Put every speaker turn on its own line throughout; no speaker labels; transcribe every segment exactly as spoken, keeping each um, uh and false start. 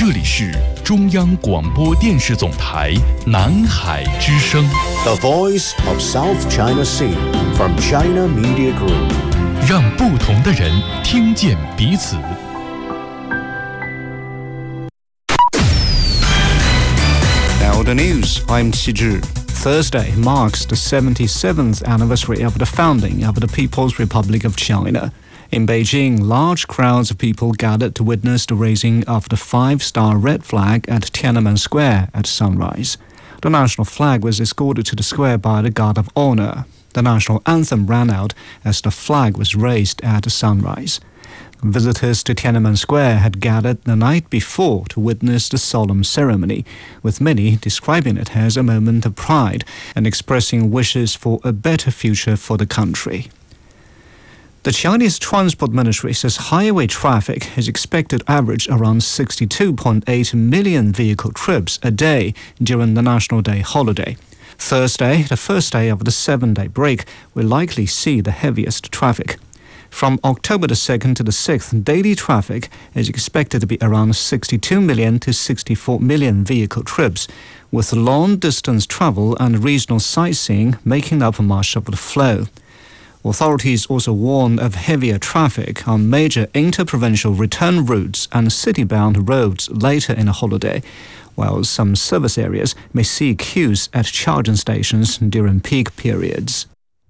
这里是中央广播电视总台南海之声
The Voice of South China Sea from China Media Group，
让不同的人听见彼此。
Now the news, I'm Qi Thursday marks the seventy-seventh anniversary of the founding of the People's Republic of China. In Beijing, large crowds of people gathered to witness the raising of the five-star red flag at Tiananmen Square at sunrise. The national flag was escorted to the square by the Guard of Honor. The national anthem ran out as the flag was raised at sunrise. Visitors to Tiananmen Square had gathered the night before to witness the solemn ceremony, with many describing it as a moment of pride and expressing wishes for a better future for the country. The Chinese Transport Ministry says highway traffic is expected to average around sixty-two point eight million vehicle trips a day during the National Day holiday. Thursday, the first day of the seven-day break, will likely see the heaviest traffic. From October the second to the sixth, daily traffic is expected to be around sixty-two million to sixty-four million vehicle trips, with long-distance travel and regional sightseeing making up much of the flow. Authorities also warn of heavier traffic on major interprovincial return routes and city-bound roads later in the holiday, while some service areas may see queues at charging stations during peak periods.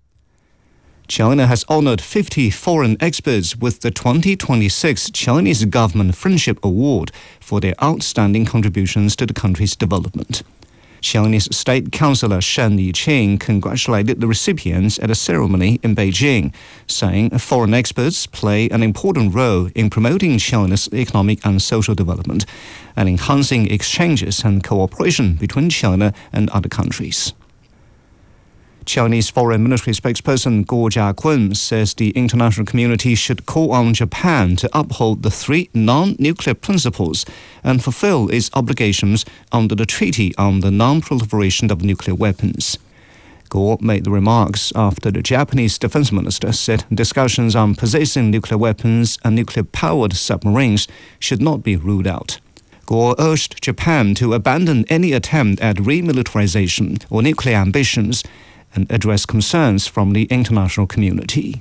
China has honored fifty foreign experts with the twenty twenty-six Chinese Government Friendship Award for their outstanding contributions to the country's development. Chinese State Councillor Shen Yiqing congratulated the recipients at a ceremony in Beijing, saying foreign experts play an important role in promoting China's economic and social development and enhancing exchanges and cooperation between China and other countries. Chinese Foreign Ministry spokesperson Guo Jiakun says the international community should call on Japan to uphold the three non-nuclear principles and fulfill its obligations under the Treaty on the Non-Proliferation of Nuclear Weapons. Guo made the remarks after the Japanese defense minister said discussions on possessing nuclear weapons and nuclear-powered submarines should not be ruled out. Guo urged Japan to abandon any attempt at remilitarization or nuclear ambitions and address concerns from the international community.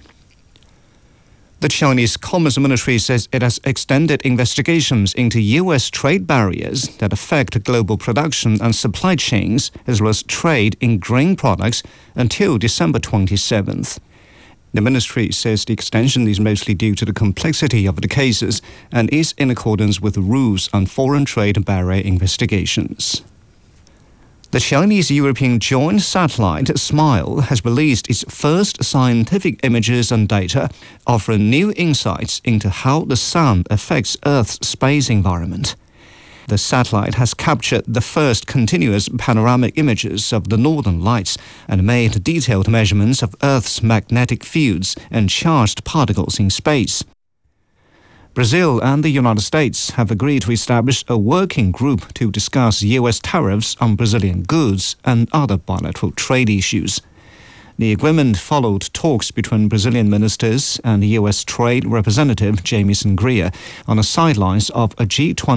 The Chinese Commerce Ministry says it has extended investigations into U S trade barriers that affect global production and supply chains, as well as trade in grain products, until December twenty-seventh. The ministry says the extension is mostly due to the complexity of the cases and is in accordance with rules on foreign trade barrier investigations. The Chinese-European joint satellite SMILE has released its first scientific images and data, offering new insights into how the sun affects Earth's space environment. The satellite has captured the first continuous panoramic images of the northern lights and made detailed measurements of Earth's magnetic fields and charged particles in space. Brazil and the United States have agreed to establish a working group to discuss U S tariffs on Brazilian goods and other bilateral trade issues. The agreement followed talks between Brazilian ministers and U S Trade Representative Jamieson Greer on the sidelines of a G twenty